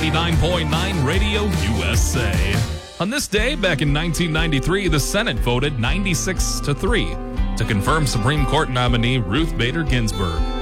99.9 Radio USA. On this day, back in 1993, the Senate voted 96-3 to confirm Supreme Court nominee Ruth Bader Ginsburg.